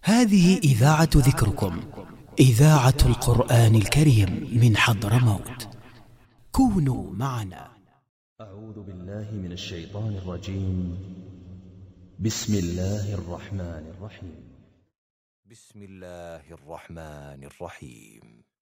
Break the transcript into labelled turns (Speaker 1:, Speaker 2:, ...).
Speaker 1: هذه إذاعة ذكركم، إذاعة القرآن الكريم من حضرموت. كونوا معنا.
Speaker 2: أعوذ بالله من الشيطان الرجيم. بسم الله الرحمن الرحيم.
Speaker 3: بسم الله الرحمن الرحيم.